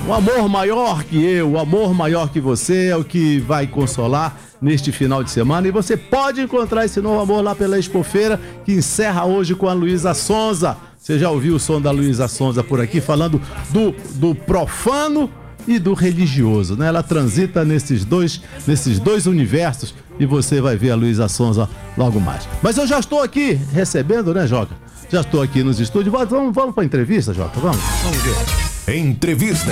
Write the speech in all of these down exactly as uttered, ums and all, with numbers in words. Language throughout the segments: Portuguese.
Um amor maior que eu, um amor maior que você é o que vai consolar neste final de semana. E você pode encontrar esse novo amor lá pela Expofeira, que encerra hoje com a Luísa Sonza. Você já ouviu o som da Luísa Sonza por aqui, falando do, do profano e do religioso, né? Ela transita nesses dois, nesses dois universos e você vai ver a Luísa Sonza logo mais. Mas eu já estou aqui recebendo, né, Joca? Já estou aqui nos estúdios. Vamos, vamos para a entrevista, Joca? Vamos? Vamos ver. Entrevista.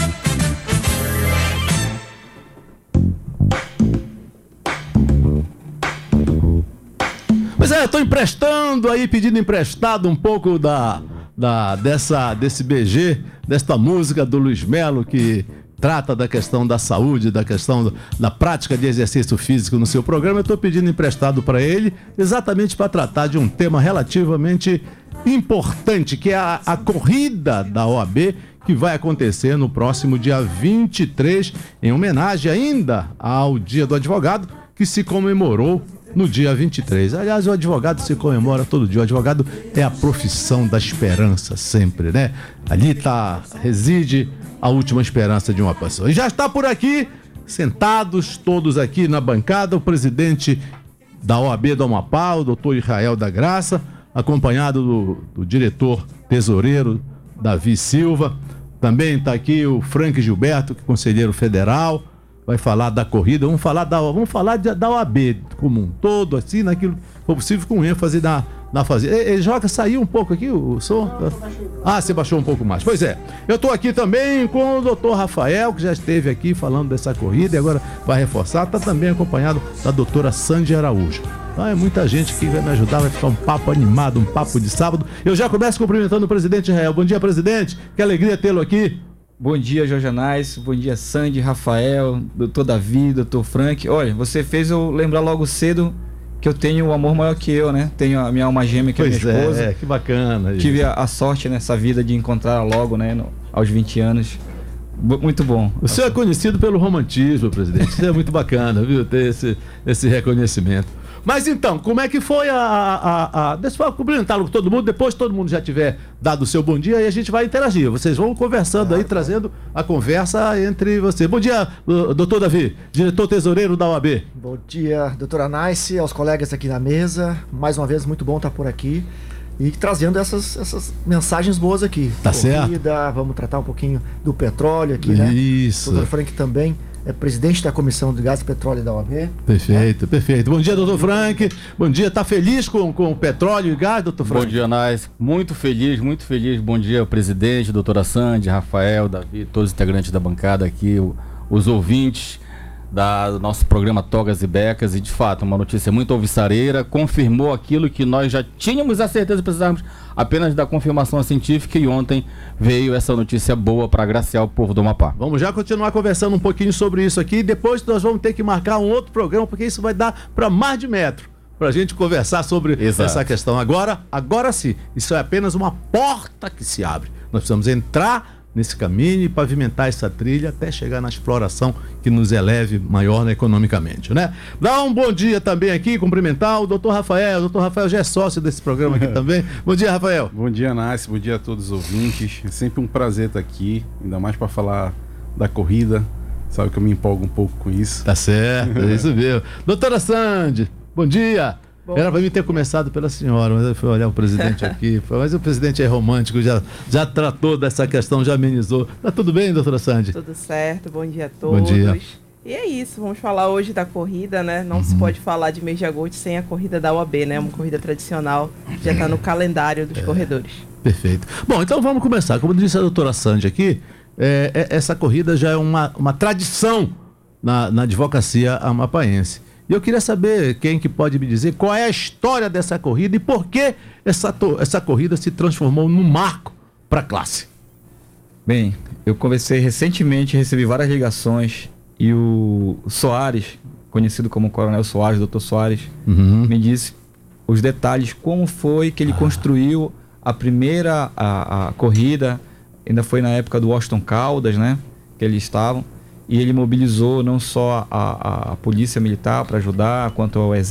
Pois é, eu tô emprestando aí, pedindo emprestado um pouco da, da, dessa, desse B G, desta música do Luiz Melo, que trata da questão da saúde, da questão do, da prática de exercício físico no seu programa. Eu tô pedindo emprestado para ele, exatamente para tratar de um tema relativamente importante, que é a, a corrida da O A B, que vai acontecer no próximo dia vinte e três, em homenagem ainda ao Dia do Advogado, que se comemorou no dia vinte e três. Aliás, o advogado se comemora todo dia. O advogado é a profissão da esperança sempre, né? Ali tá, reside a última esperança de uma pessoa. E já está por aqui, sentados todos aqui na bancada, o presidente da O A B do Amapá, o doutor Israel da Graça, acompanhado do, do diretor tesoureiro Davi Silva. Também está aqui o Frank Gilberto, que é conselheiro federal, vai falar da corrida. Vamos falar da, vamos falar de, da O A B como um todo, assim, naquilo que for possível, com ênfase na, na fazenda. E, e, Joca, saiu um pouco aqui o, o som? Ah, você baixou um pouco mais. Pois é, eu estou aqui também com o doutor Rafael, que já esteve aqui falando dessa corrida e agora vai reforçar. Está também acompanhado da doutora Sandy Araújo. Então é muita gente que vai me ajudar, vai ficar um papo animado, um papo de sábado. Eu já começo cumprimentando o presidente Israel. Bom dia, presidente. Que alegria tê-lo aqui. Bom dia, Jorge Anais. Bom dia, Sandy, Rafael, doutor Davi, doutor Frank. Olha, você fez eu lembrar logo cedo que eu tenho um amor maior que eu, né? Tenho a minha alma gêmea, que pois é a minha esposa. É, que bacana. Tive a, a sorte nessa vida de encontrar logo, né? No, aos vinte anos. B- muito bom. O senhor é conhecido pelo romantismo, presidente. Isso é muito bacana, viu? Ter esse, esse reconhecimento. Mas então, como é que foi a... a, a... Deixa eu cumprimentá-lo com todo mundo, depois todo mundo já tiver dado o seu bom dia e a gente vai interagir. Vocês vão conversando claro, aí, claro. Trazendo a conversa entre vocês. Bom dia, doutor Davi, diretor tesoureiro da O A B. Bom dia, doutora Anais, aos colegas aqui na mesa. Mais uma vez, muito bom estar por aqui e trazendo essas, essas mensagens boas aqui. Tá Corrida, certo. Vamos tratar um pouquinho do petróleo aqui, né? Isso. O doutor Frank também é presidente da Comissão de Gás e Petróleo da O A B. Perfeito, é. perfeito. Bom dia, doutor Frank. Bom dia, tá feliz com, com o petróleo e gás, doutor Frank? Bom dia, Anais. Muito feliz, muito feliz. Bom dia ao presidente, doutora Sandy, Rafael, Davi, todos os integrantes da bancada aqui, o, os ouvintes da, do nosso programa Togas e Becas. E, de fato, uma notícia muito alvissareira, confirmou aquilo que nós já tínhamos a certeza que precisávamos apenas da confirmação científica, e ontem veio essa notícia boa para agraciar o povo do Amapá. Vamos já continuar conversando um pouquinho sobre isso aqui, depois nós vamos ter que marcar um outro programa, porque isso vai dar para mais de metro, para a gente conversar sobre Exato. Essa questão. Agora, agora sim, isso é apenas uma porta que se abre. Nós precisamos entrar nesse caminho e pavimentar essa trilha até chegar na exploração que nos eleve maior, né, economicamente, né? Dá um bom dia também aqui, cumprimentar o doutor Rafael. O doutor Rafael já é sócio desse programa aqui também. Bom dia, Rafael. Bom dia, Nasce. Bom dia a todos os ouvintes. É sempre um prazer estar aqui, ainda mais para falar da corrida. Sabe que eu me empolgo um pouco com isso. Tá certo, é isso mesmo. Doutora Sandy, bom dia. Bom, era para mim ter começado pela senhora, mas eu fui olhar o presidente aqui. Mas o presidente é romântico, já, já tratou dessa questão, já amenizou. Tá tudo bem, doutora Sandy? Tudo certo, bom dia a todos. Bom dia. E é isso, vamos falar hoje da corrida, né? Não uhum. se pode falar de mês de agosto sem a corrida da O A B, né? Uma corrida tradicional, já está no calendário dos é, corredores. Perfeito. Bom, então vamos começar. Como disse a doutora Sandy aqui, é, é, essa corrida já é uma, uma tradição na, na advocacia amapaense. E eu queria saber quem que pode me dizer qual é a história dessa corrida e por que essa, essa corrida se transformou num marco para a classe. Bem, eu conversei recentemente, recebi várias ligações e o Soares, conhecido como Coronel Soares, doutor Soares, uhum. me disse os detalhes, como foi que ele ah. construiu a primeira a, a corrida, ainda foi na época do Washington Caldas, né, que eles estavam. E ele mobilizou não só a, a, a polícia militar para ajudar, quanto ao exército.